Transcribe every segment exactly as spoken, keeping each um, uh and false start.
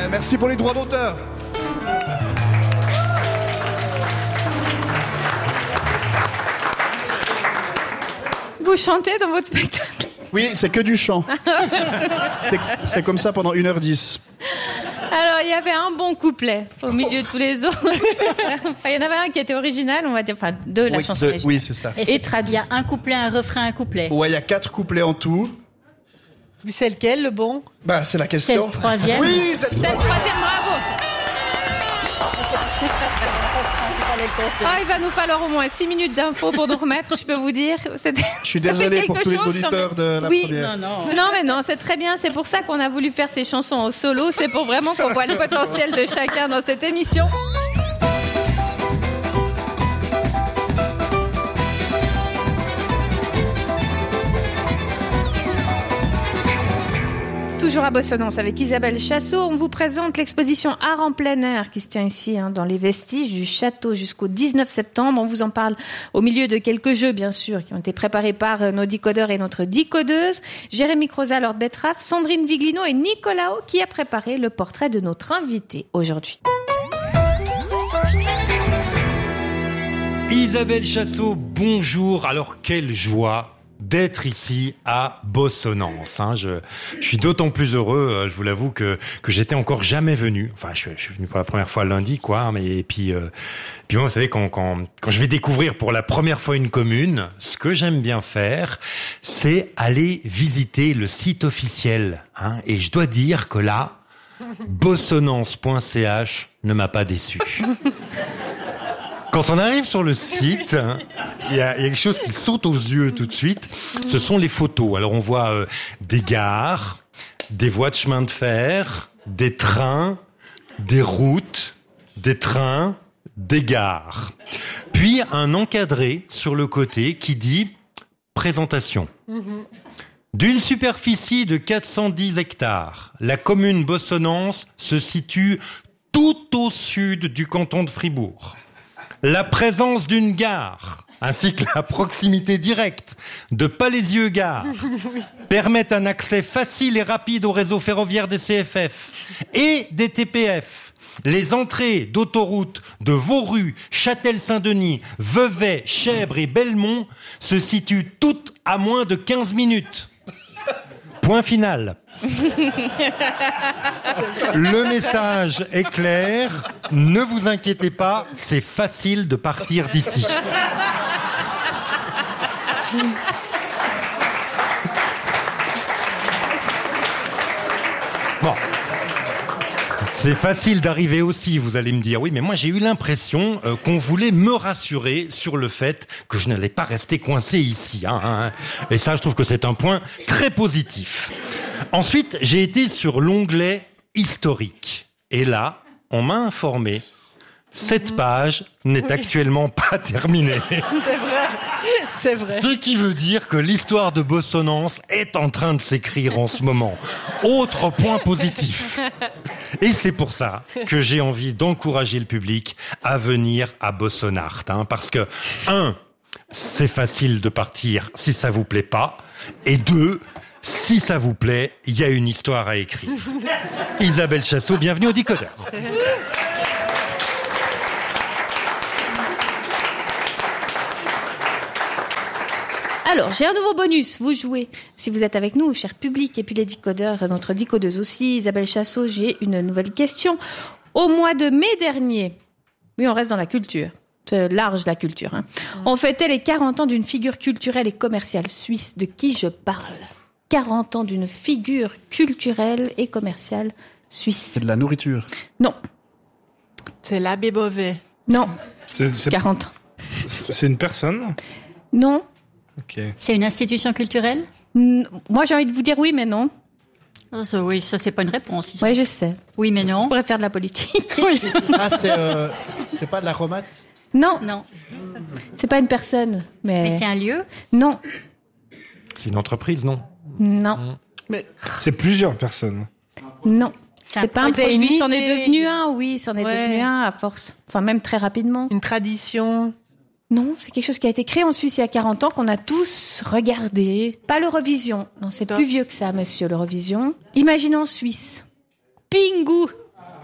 Ben, merci pour les droits d'auteur. Vous chantez dans votre spectacle? Oui, c'est que du chant. c'est, c'est comme ça pendant une heure dix. Alors, il y avait un bon couplet au milieu de tous les autres. Enfin, il y en avait un qui était original, on va dire, enfin, de la oui, chanson de, originale. Oui, c'est ça. Et, Et traduit. il y a un couplet, un refrain, un couplet. Ouais, il y a quatre couplets en tout. C'est lequel, le bon? Bah, c'est la C'est question. le troisième. Oui, c'est le C'est le troisième. troisième, bravo. Ah, il va nous falloir au moins six minutes d'infos pour nous remettre, je peux vous dire. C'était... Je suis désolé pour tous les auditeurs de la Oui. première. Non, non. Non, mais non, c'est très bien. C'est pour ça qu'on a voulu faire ces chansons en solo. C'est pour vraiment qu'on voit le potentiel de chacun dans cette émission. Toujours à Bossonance avec Isabelle Chassot, on vous présente l'exposition Art en plein air qui se tient ici, hein, dans les vestiges du château jusqu'au dix-neuf septembre. On vous en parle au milieu de quelques jeux, bien sûr, qui ont été préparés par nos décodeurs et notre décodeuse. Jérémy Croza, Lord Betraf, Sandrine Viglino et Nicolao qui a préparé le portrait de notre invité aujourd'hui. Isabelle Chassot, bonjour. Alors, quelle joie d'être ici à Bossonance. Hein. Je, je suis d'autant plus heureux, je vous l'avoue, que que j'étais encore jamais venu. Enfin, je, je suis venu pour la première fois lundi, quoi. Mais et puis, euh, puis moi, vous savez, quand quand quand je vais découvrir pour la première fois une commune, ce que j'aime bien faire, c'est aller visiter le site officiel. Hein. Et je dois dire que là, bossonance point c h ne m'a pas déçu. Quand on arrive sur le site, il y a, il y a quelque chose qui saute aux yeux tout de suite. Ce sont les photos. Alors on voit euh, des gares, des voies de chemin de fer, des trains, des routes, des trains, des gares. Puis un encadré sur le côté qui dit « Présentation ». D'une superficie de quatre cent dix hectares, la commune Bossonance se situe tout au sud du canton de Fribourg. La présence d'une gare, ainsi que la proximité directe de Palaisieux Gare, permettent un accès facile et rapide au réseau ferroviaire des C F F et des T P F. Les entrées d'autoroutes de Vauru, Châtel-Saint-Denis, Vevey, Chèvres et Belmont se situent toutes à moins de quinze minutes. Point final. Le message est clair. Ne vous inquiétez pas, c'est facile de partir d'ici. Bon. C'est facile d'arriver aussi, vous allez me dire. Oui, mais moi j'ai eu l'impression euh, qu'on voulait me rassurer sur le fait que je n'allais pas rester coincé ici. Hein, hein. Et ça, je trouve que c'est un point très positif. Ensuite, j'ai été sur l'onglet historique. Et là, on m'a informé, cette page n'est actuellement pas terminée. C'est vrai, c'est vrai. Ce qui veut dire que l'histoire de Bossonance est en train de s'écrire en ce moment. Autre point positif. Et c'est pour ça que j'ai envie d'encourager le public à venir à Bossonart. Hein, parce que, un, c'est facile de partir si ça vous plaît pas. Et deux, si ça vous plaît, il y a une histoire à écrire. Isabelle Chassot, bienvenue au Décodeur. Alors, j'ai un nouveau bonus. Vous jouez. Si vous êtes avec nous, cher public, et puis les décodeurs, notre décodeuse aussi, Isabelle Chassot, j'ai une nouvelle question. Au mois de mai dernier, oui, on reste dans la culture. C'est large, la culture. Hein. On fêtait les quarante ans d'une figure culturelle et commerciale suisse. De qui je parle ? quarante ans d'une figure culturelle et commerciale suisse. C'est de la nourriture. Non. C'est l'abbé Beauvais. Non. C'est, c'est, quarante ans. c'est une personne? Non. Ok. C'est une institution culturelle? N- Moi, j'ai envie de vous dire oui, mais non. Oh, ça, oui, ça c'est pas une réponse. Oui, je sais. Oui, mais Je non. pourrais faire de la politique. Oui. Ah, c'est, euh, c'est pas de la romate? Non, Non. c'est pas une personne. Mais, Mais c'est un lieu? Non, C'est une entreprise, non? non, C'est plusieurs personnes. non. C'est C'est un pas un projet produit, unique c'en est et- devenu un, oui, c'en est Ouais. devenu un à force. Enfin, même très rapidement. Une tradition. Non, c'est quelque chose qui a été créé en Suisse il y a quarante ans, qu'on a tous regardé. Pas l'Eurovision. Non, c'est Top. plus vieux que ça, monsieur, l'Eurovision. Imaginez en Suisse. Pingu.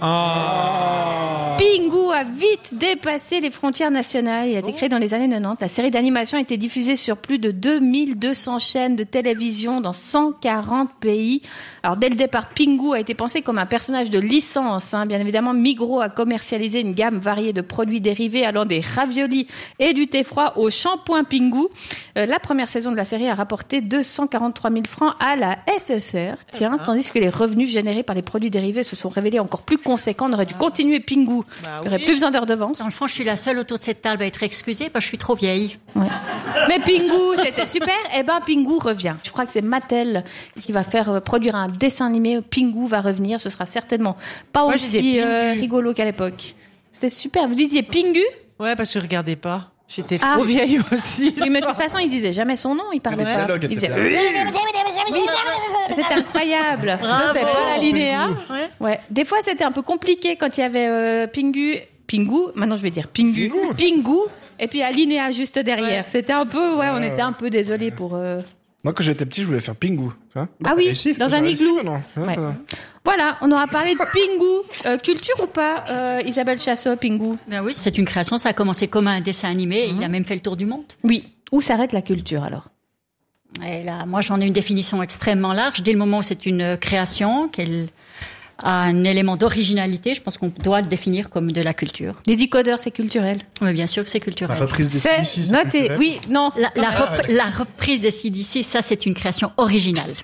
Ah. Pingu a vite dépassé les frontières nationales. Il a été créé dans les années quatre-vingt-dix. La série d'animation a été diffusée sur plus de deux mille deux cents chaînes de télévision dans cent quarante pays. Alors, dès le départ, Pingu a été pensé comme un personnage de licence. Hein. Bien évidemment, Migros a commercialisé une gamme variée de produits dérivés allant des raviolis et du thé froid au shampoing Pingu. Euh, la première saison de la série a rapporté deux cent quarante-trois mille francs à la S S R. Tiens, tandis que les revenus générés par les produits dérivés se sont révélés encore plus conséquents. On aurait dû continuer Pingu. Bah Il n'y aurait oui. plus besoin de redevances. Dans le fond, je suis la seule autour de cette table à être excusée parce que je suis trop vieille. Ouais. Mais Pingu, c'était super. Eh ben, Pingu revient. Je crois que c'est Mattel qui va faire euh, produire un dessin animé. Pingu va revenir. Ce sera certainement pas Moi, je aussi disais euh, Pingu. rigolo qu'à l'époque. C'était super. Vous disiez Pingu? Ouais, parce que je regardais pas. J'étais Ah. trop vieille aussi. Oui, mais de toute façon, il disait jamais son nom. Il parlait Les pas. dialogues Il étaient faisait. bien. Oui, c'était incroyable. Ça, c'était pas la linéa. Ouais. Des fois, c'était un peu compliqué quand il y avait euh, Pingu, Pingu. Maintenant, je vais dire Pingu, Pingu. Pingu, et puis Alinéa juste derrière. Ouais. C'était un peu, ouais, on Ouais, était ouais. un peu désolé pour. euh, Moi, quand j'étais petit, je voulais faire Pingu. Tu vois Ah oui, réussi. dans un J'ai réussi, igloo. mais non. Ouais. Ouais. Voilà, on aura parlé de Pingu. Euh, culture ou pas, euh, Isabelle Chassot, Pingu? Ben oui, c'est une création. Ça a commencé comme un dessin animé. Et il a même fait le tour du monde. Oui. Où s'arrête la culture alors? Et là, moi, j'en ai une définition extrêmement large. Dès le moment où c'est une création, qu'elle a un élément d'originalité, je pense qu'on doit le définir comme de la culture. Les décodeurs, c'est culturel. Mais bien sûr que c'est La culturel. reprise des C'est C D C, noté. culturel. Oui, non. La, la, Ah, rep- la reprise des C D C, ça, c'est une création originale.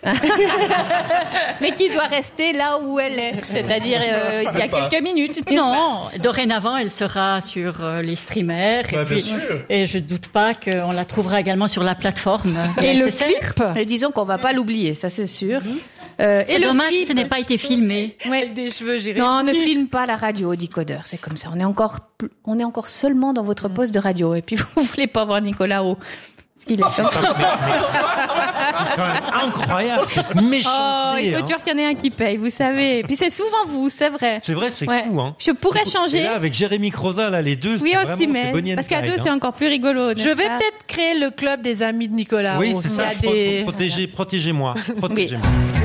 Mais qui doit rester là où elle est. C'est-à-dire, euh, il y a quelques minutes. Non, dorénavant, elle sera sur euh, les streamers. Bah, et, bien puis, sûr. et je doute pas qu'on la trouvera également sur la plateforme. Et le nécessaire. clip. Et disons qu'on va pas l'oublier, ça c'est sûr. Euh, C'est et le dommage clip- que ce n'ait pas été filmé. Ouais. Avec des cheveux, j'irais. Non, ne filme pas la radio, décodeur. C'est comme ça. On est encore, pl- on est encore seulement dans votre poste de radio. Et puis vous voulez pas voir Nicolas O. Parce qu'il est comme- C'est quand même incroyable, cette méchanceté. Oh, il faut hein. toujours qu'il y en ait un qui paye, vous savez. Et puis c'est souvent vous, c'est vrai. C'est vrai, c'est Ouais. fou, hein. Je pourrais Et changer. là, avec Jérémy Croza, là, les deux, Oui, c'est on vraiment, s'y c'est met. Bonnie and Parce qu'à Clyde, deux, hein. c'est encore plus rigolo. n'est-ce Je vais pas peut-être créer le club des amis de Nicolas. Oui, où c'est il y ça. a Pro- des... Protégez, protégez-moi. Protégez-moi.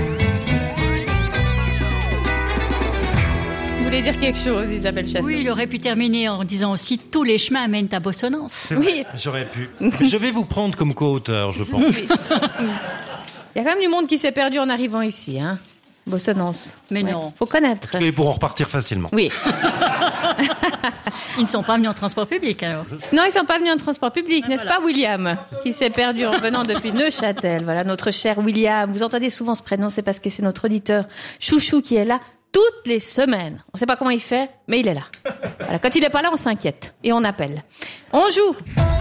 Vous voulez dire quelque chose, Isabelle Chassot? Oui, il aurait pu terminer en disant aussi tous les chemins mènent à Bossonnance. C'est vrai, Oui. J'aurais pu. Je vais vous prendre comme co-auteur, je pense. Il y a quand même du monde qui s'est perdu en arrivant ici, hein. Bossonnance. Mais non. Faut connaître. Et pour en repartir facilement. Oui. Ils ne sont pas venus en transport public, alors. Non, ils sont pas venus en transport public, n'est-ce voilà. pas, William, qui s'est perdu en venant depuis Neuchâtel. Voilà, notre cher William. Vous entendez souvent ce prénom, c'est parce que c'est notre auditeur chouchou qui est là toutes les semaines. On sait pas comment il fait, mais il est là. Voilà, quand il est pas là, on s'inquiète et on appelle. On joue.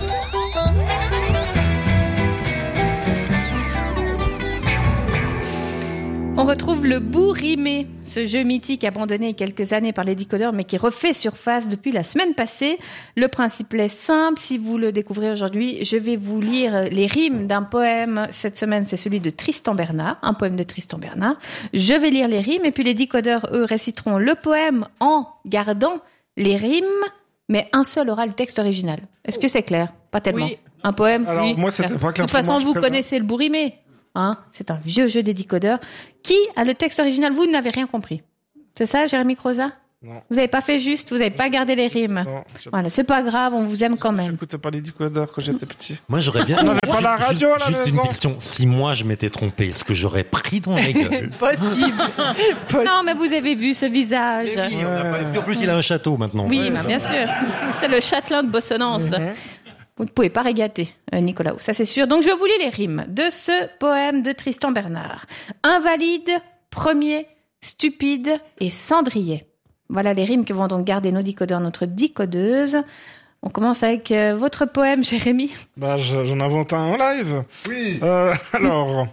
On retrouve le Bourrimé, ce jeu mythique abandonné il y a quelques années par les décodeurs, mais qui refait surface depuis la semaine passée. Le principe est simple. Si vous le découvrez aujourd'hui, je vais vous lire les rimes d'un poème. Cette semaine, c'est celui de Tristan Bernard, un poème de Tristan Bernard. Je vais lire les rimes et puis les décodeurs, eux, réciteront le poème en gardant les rimes, mais un seul aura le texte original. Est-ce que c'est clair? Pas tellement. Oui. Un poème, Alors, oui. moi, c'était pas clair De toute pour façon, moi, je vous préviens. connaissez le Bourrimé. Hein, c'est un vieux jeu des décodeurs. Qui a le texte original? Vous n'avez rien compris. C'est ça, Jérémy Croza? Non. Vous n'avez pas fait juste, vous n'avez pas gardé les rimes. Non, je Voilà, c'est pas grave, on vous aime quand même. n'écoutais pas les décodeurs quand j'étais petit. Moi, j'aurais bien. On n'avait pas la radio à la Juste une maison. question. Si moi, je m'étais trompé, est-ce que j'aurais pris dans la gueule? Possible. Possible. Non, mais vous avez vu ce visage. Eh oui, on a pas- et puis en plus, il a un château maintenant. Oui, Ouais, bah, bien sûr. C'est le châtelain de Bossonnance. Vous ne pouvez pas régater, euh, Nicolas, ça c'est sûr. Donc je vous lis les rimes de ce poème de Tristan Bernard. Invalide, premier, stupide et cendrier. Voilà les rimes que vont donc garder nos décodeurs, notre décodeuse. On commence avec euh, votre poème, Jérémy. Bah, je- j'en invente un en live. Oui. Euh, alors.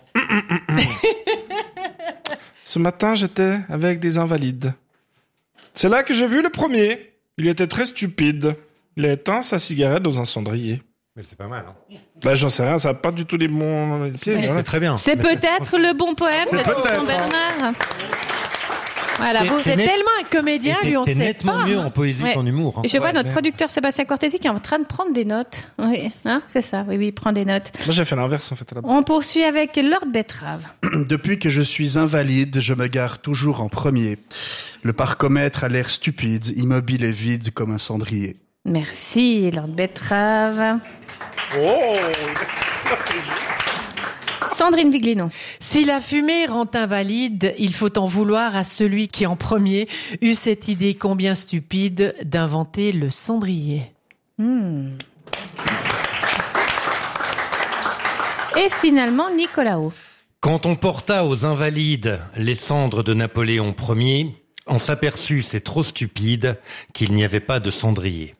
Ce matin, j'étais avec des invalides. C'est là que j'ai vu le premier. Il était très stupide. Il a éteint sa cigarette dans un cendrier. Mais c'est pas mal. Hein. Bah, j'en sais rien, ça n'a pas du tout les bons. Si, c'est très bien. C'est peut-être le bon poème C'est de Tristan peut-être, hein. Bernard. Voilà, vous C'est net- tellement un comédien, Et lui, on t'es sait nettement pas. mieux hein. en poésie Ouais. qu'en humour. hein. Je vois Ouais, notre mais- producteur Sébastien Cortési qui est en train de prendre des notes. Oui, hein, c'est ça. Oui, oui, il prend des notes. Moi, j'ai fait l'inverse, en fait, là-bas. On poursuit avec Lord Betrave. Depuis que je suis invalide, je me gare toujours en premier. Le parcomètre a l'air stupide, immobile et vide comme un cendrier. Merci, Lord Betrave. Oh! Sandrine Viglino. Si la fumée rend invalide, il faut en vouloir à celui qui, en premier, eut cette idée combien stupide d'inventer le cendrier. Hmm. Et finalement, Nicolas O. Quand on porta aux Invalides les cendres de Napoléon Ier, on s'aperçut, c'est trop stupide, qu'il n'y avait pas de cendrier.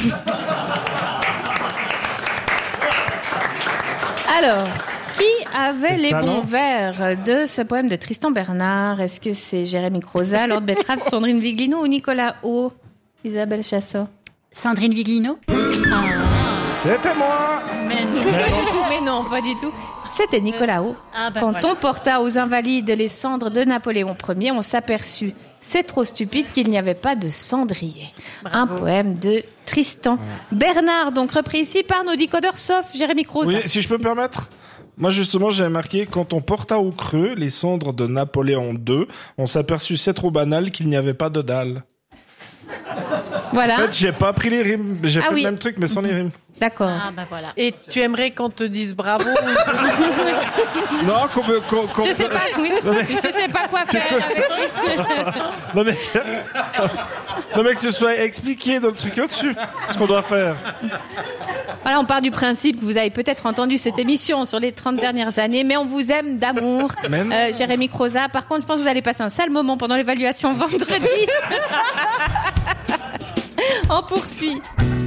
Alors, qui avait Le les talent. bons vers de ce poème de Tristan Bernard? Est-ce que c'est Jérémy Croza, Lord Betrave, Sandrine Viglino ou Nicolas O? Isabelle Chassot. Sandrine Viglino. Ah, C'était moi! mais non. Pas du tout, mais non, pas du tout. C'était Nicolas O. Ah, ben Quand voilà. on porta aux Invalides les cendres de Napoléon Ier, on s'aperçut, c'est trop stupide, qu'il n'y avait pas de cendrier. Un poème de Tristan Bernard, donc repris ici par nos décodeurs, sauf Jérémy Croza. Oui, si je peux me permettre. Moi, justement, j'avais marqué, quand on porta au creux les cendres de Napoléon deux, on s'aperçut, c'est trop banal, qu'il n'y avait pas de dalle. Voilà, En fait, j'ai pas pris les rimes. J'ai Ah fait oui. le même truc, mais sans les rimes. d'accord. Ah, ben voilà. Et tu aimerais qu'on te dise bravo? Non, qu'on me, qu'on, qu'on- Je sais pas, oui. Je sais pas quoi faire avec lui. Non, mais, non, mais que ce soit expliqué dans le truc au-dessus, ce qu'on doit faire. Voilà, on part du principe que vous avez peut-être entendu cette émission sur les trente dernières années, mais on vous aime d'amour, Mais non. euh, Jérémy Croza. Par contre, je pense que vous allez passer un sale moment pendant l'évaluation vendredi. On poursuit.